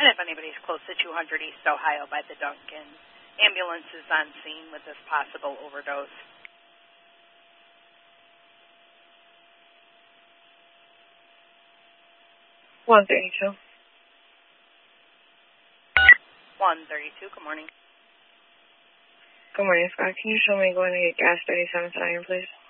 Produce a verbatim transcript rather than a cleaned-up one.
And if anybody's close to two hundred East Ohio by the Duncan, ambulance is on scene with this possible overdose. one thirty-two. one thirty-two, good morning. Good morning, Scott. Can you show me going to get gas thirty-seven to iron, please?